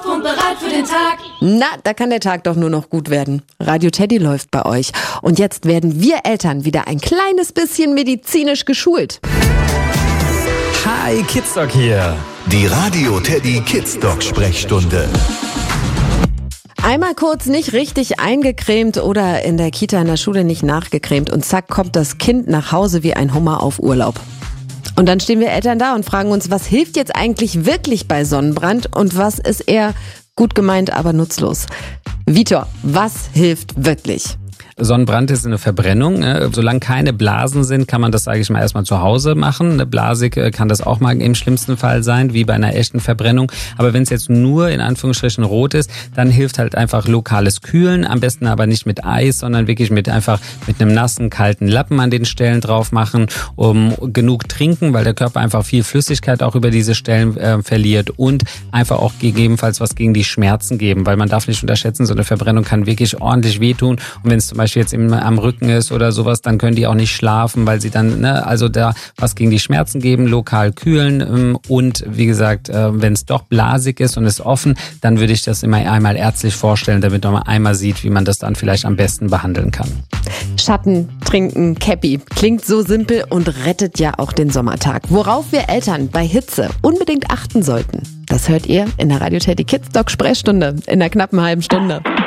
auf und bereit für den Tag. Na, da kann der Tag doch nur noch gut werden. Radio Teddy läuft bei euch. Und jetzt werden wir Eltern wieder ein kleines bisschen medizinisch geschult. Hi, Kidsdoc hier. Die Radio Teddy Kidsdoc Sprechstunde. Einmal kurz nicht richtig eingecremt oder in der Kita in der Schule nicht nachgecremt und zack kommt das Kind nach Hause wie ein Hummer auf Urlaub. Und dann stehen wir Eltern da und fragen uns, was hilft jetzt eigentlich wirklich bei Sonnenbrand und was ist eher gut gemeint, aber nutzlos. Vitor, was hilft wirklich? Sonnenbrand ist eine Verbrennung. Solange keine Blasen sind, kann man das, sage ich mal, erstmal zu Hause machen. Eine Blasig kann das auch mal im schlimmsten Fall sein, wie bei einer echten Verbrennung. Aber wenn es jetzt nur in Anführungsstrichen rot ist, dann hilft halt einfach lokales Kühlen. Am besten aber nicht mit Eis, sondern wirklich mit einem nassen, kalten Lappen an den Stellen drauf machen. Genug trinken, weil der Körper einfach viel Flüssigkeit auch über diese Stellen verliert. Und einfach auch gegebenenfalls was gegen die Schmerzen geben. Weil man darf nicht unterschätzen, so eine Verbrennung kann wirklich ordentlich wehtun. Und wenn es zum Beispiel jetzt am Rücken ist oder sowas, dann können die auch nicht schlafen, weil sie dann, also da was gegen die Schmerzen geben, lokal kühlen und wie gesagt, wenn es doch blasig ist und ist offen, dann würde ich das immer einmal ärztlich vorstellen, damit man einmal sieht, wie man das dann vielleicht am besten behandeln kann. Schatten, trinken, Käppi. Klingt so simpel und rettet ja auch den Sommertag. Worauf wir Eltern bei Hitze unbedingt achten sollten, das hört ihr in der Radio Teddy Kidsdoc Sprechstunde in einer knappen halben Stunde.